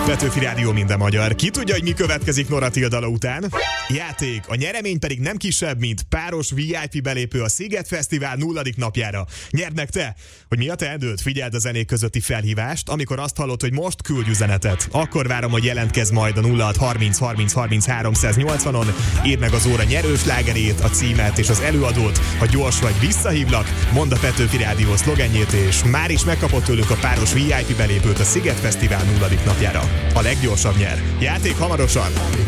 Petőfi Rádió, minden magyar. Ki tudja, hogy mi következik Nora Tildala után? Játék. A nyeremény pedig nem kisebb, mint páros VIP belépő a Sziget Fesztivál 0. napjára. Nyerd meg te! Hogy mi a teendőd? Figyeld a zenék közötti felhívást, amikor azt hallod, hogy most küldj üzenetet. Akkor várom, hogy jelentkezz majd a 0630 30 30 380-on. Írd meg az óra nyerőslágerét, a címet és az előadót. Ha gyors vagy, visszahívlak, mondd a Petőfi Rádió szlogenjét, és már is megkapott tőlük a páros VIP belépőt a Sziget Fesztivál 0. napjára. A leggyorsabb nyer. Játék hamarosan!